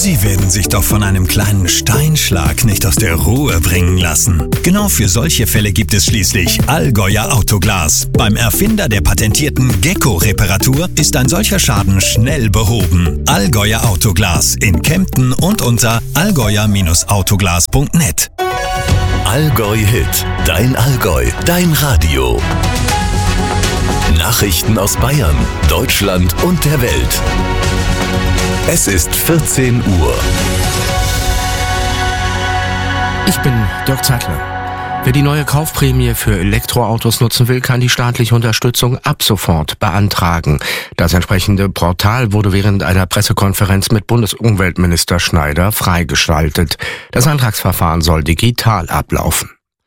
Sie werden sich doch von einem kleinen Steinschlag nicht aus der Ruhe bringen lassen. Genau für solche Fälle gibt es schließlich Allgäuer Autoglas. Beim Erfinder der patentierten Gecko-Reparatur ist ein solcher Schaden schnell behoben. Allgäuer Autoglas in Kempten und unter allgäuer-autoglas.net. Allgäu Hit, dein Allgäu, dein Radio. Nachrichten aus Bayern, Deutschland und der Welt. Es ist 14 Uhr. Ich bin Dirk Zeitler. Wer die neue Kaufprämie für Elektroautos nutzen will, kann die staatliche Unterstützung ab sofort beantragen. Das entsprechende Portal wurde während einer Pressekonferenz mit Bundesumweltminister Schneider freigeschaltet. Das Antragsverfahren soll digital ablaufen.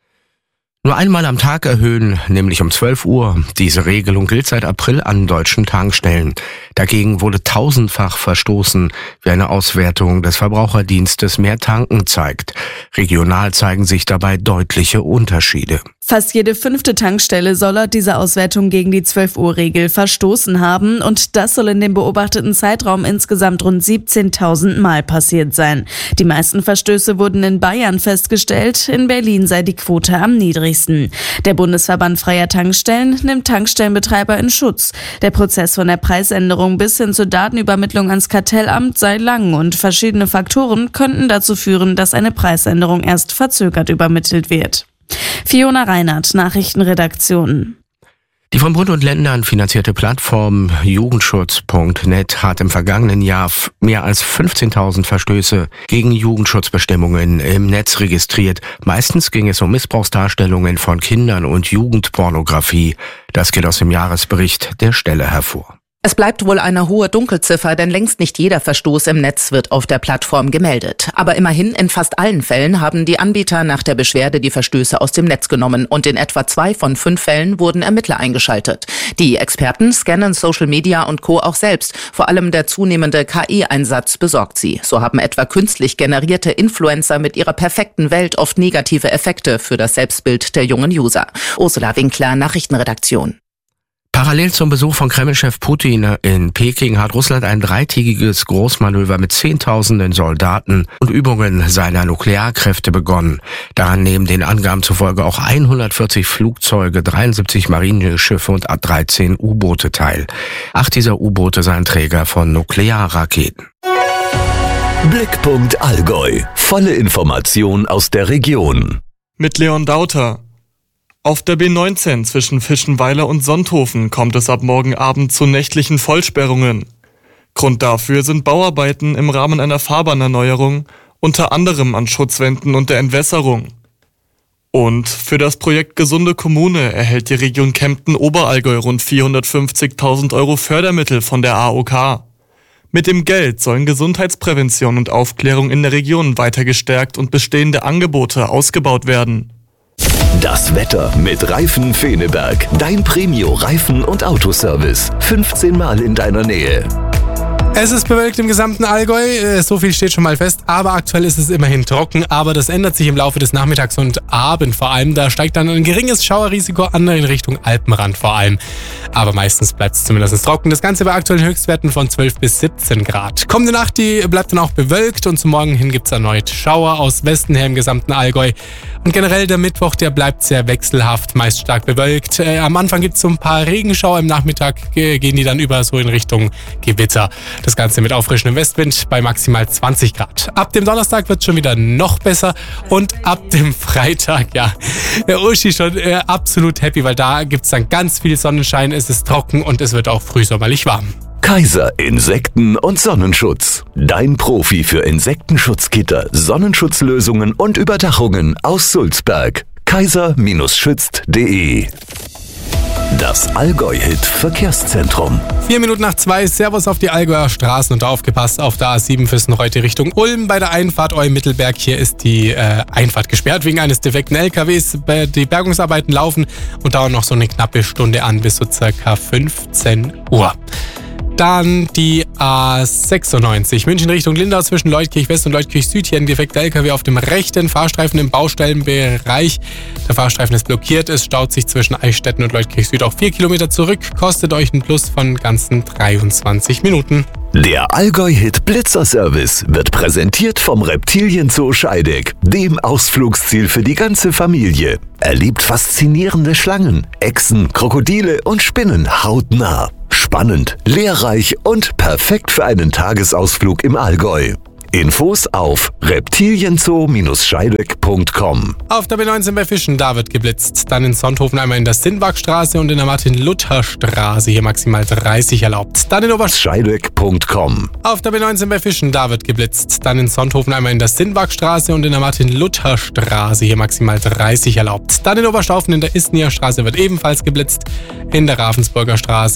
Nur einmal am Tag erhöhen, nämlich um 12 Uhr. Diese Regelung gilt seit April an deutschen Tankstellen. Dagegen wurde tausendfach verstoßen, wie eine Auswertung des Verbraucherdienstes Mehr Tanken zeigt. Regional zeigen sich dabei deutliche Unterschiede. Fast jede 5. Tankstelle soll laut dieser Auswertung gegen die 12-Uhr-Regel verstoßen haben und das soll in dem beobachteten Zeitraum insgesamt rund 17.000 Mal passiert sein. Die meisten Verstöße wurden in Bayern festgestellt, in Berlin sei die Quote am niedrigsten. Der Bundesverband Freier Tankstellen nimmt Tankstellenbetreiber in Schutz. Der Prozess von der Preisänderung bis hin zur Datenübermittlung ans Kartellamt sei lang und verschiedene Faktoren könnten dazu führen, dass eine Preisänderung erst verzögert übermittelt wird. Fiona Reinhardt, Nachrichtenredaktion. Die von Bund und Ländern finanzierte Plattform Jugendschutz.net hat im vergangenen Jahr mehr als 15.000 Verstöße gegen Jugendschutzbestimmungen im Netz registriert. Meistens ging es um Missbrauchsdarstellungen von Kindern und Jugendpornografie. Das geht aus dem Jahresbericht der Stelle hervor. Es bleibt wohl eine hohe Dunkelziffer, denn längst nicht jeder Verstoß im Netz wird auf der Plattform gemeldet. Aber immerhin in fast allen Fällen haben die Anbieter nach der Beschwerde die Verstöße aus dem Netz genommen und in etwa 2 von 5 Fällen wurden Ermittler eingeschaltet. Die Experten scannen Social Media und Co. auch selbst. Vor allem der zunehmende KI-Einsatz besorgt sie. So haben etwa künstlich generierte Influencer mit ihrer perfekten Welt oft negative Effekte für das Selbstbild der jungen User. Ursula Winkler, Nachrichtenredaktion. Parallel zum Besuch von Kremlchef Putin in Peking hat Russland ein 3-tägiges Großmanöver mit Zehntausenden Soldaten und Übungen seiner Nuklearkräfte begonnen. Daran nehmen den Angaben zufolge auch 140 Flugzeuge, 73 Marineschiffe und 13 U-Boote teil. 8 dieser U-Boote seien Träger von Nuklearraketen. Blickpunkt Allgäu. Volle Information aus der Region. Mit Leon Dauter. Auf der B19 zwischen Fischenweiler und Sonthofen kommt es ab morgen Abend zu nächtlichen Vollsperrungen. Grund dafür sind Bauarbeiten im Rahmen einer Fahrbahnerneuerung, unter anderem an Schutzwänden und der Entwässerung. Und für das Projekt Gesunde Kommune erhält die Region Kempten-Oberallgäu rund 450.000 € Fördermittel von der AOK. Mit dem Geld sollen Gesundheitsprävention und Aufklärung in der Region weiter gestärkt und bestehende Angebote ausgebaut werden. Das Wetter mit Reifen Feneberg. Dein Premio-Reifen- und Autoservice. 15 Mal in deiner Nähe. Es ist bewölkt im gesamten Allgäu, so viel steht schon mal fest, aber aktuell ist es immerhin trocken, aber das ändert sich im Laufe des Nachmittags und Abend vor allem. Da steigt dann ein geringes Schauerrisiko an in Richtung Alpenrand vor allem, aber meistens bleibt es zumindest trocken. Das Ganze bei aktuellen Höchstwerten von 12 bis 17 Grad. Kommende Nacht, die bleibt dann auch bewölkt und zum Morgen hin gibt es erneut Schauer aus Westen her im gesamten Allgäu. Und generell der Mittwoch, der bleibt sehr wechselhaft, meist stark bewölkt. Am Anfang gibt es so ein paar Regenschauer, im Nachmittag gehen die dann über so in Richtung Gewitter. Das Ganze mit auffrischendem Westwind bei maximal 20 Grad. Ab dem Donnerstag wird es schon wieder noch besser und ab dem Freitag, ja, der Uschi schon absolut happy, weil da gibt es dann ganz viel Sonnenschein, es ist trocken und es wird auch frühsommerlich warm. Kaiser Insekten- und Sonnenschutz. Dein Profi für Insektenschutzgitter, Sonnenschutzlösungen und Überdachungen aus Sulzberg. kaiser-schützt.de. Das Allgäu-Hit-Verkehrszentrum. 4 Minuten nach 2, Servus auf die Allgäuer Straßen und aufgepasst auf der A7 Füssen heute Richtung Ulm bei der Einfahrt Olm-Mittelberg. Hier ist die Einfahrt gesperrt wegen eines defekten LKWs. Die Bergungsarbeiten laufen und dauern noch so eine knappe Stunde an bis so circa 15 Uhr. Dann die A96 München Richtung Lindau zwischen Leutkirch West und Leutkirch Süd. Hier ein defekter LKW auf dem rechten Fahrstreifen im Baustellenbereich. Der Fahrstreifen ist blockiert. Es staut sich zwischen Eichstätten und Leutkirch Süd auch 4 Kilometer zurück. Kostet euch einen Plus von ganzen 23 Minuten. Der Allgäu-Hit Blitzerservice wird präsentiert vom Reptilienzoo Scheideck, dem Ausflugsziel für die ganze Familie. Erlebt faszinierende Schlangen, Echsen, Krokodile und Spinnen hautnah. Spannend, lehrreich und perfekt für einen Tagesausflug im Allgäu. Infos auf reptilienzoo-scheideck.com. Auf der B19 bei Fischen, da wird geblitzt. Dann in Sonthofen einmal in der Sinnwagstraße und in der Martin-Luther-Straße, hier maximal 30 erlaubt. Dann in Scheideck.com. Auf der B19 bei Fischen, da wird geblitzt. Dann in Sonthofen einmal in der Sinnwagstraße und in der Martin-Luther-Straße, hier maximal 30 erlaubt. Dann in Oberstaufen in der Istnier Straße wird ebenfalls geblitzt. In der Ravensburger Straße